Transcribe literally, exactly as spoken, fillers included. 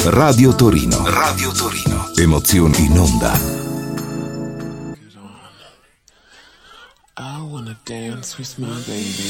Radio Torino. Radio Torino. Emozioni in onda. I wanna dance with my baby.